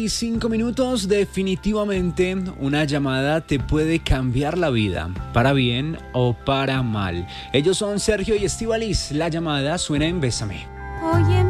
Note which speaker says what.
Speaker 1: Y 5 minutos, definitivamente una llamada te puede cambiar la vida, para bien o para mal. Ellos son Sergio y Estíbaliz. La llamada suena en Bésame.
Speaker 2: Oye,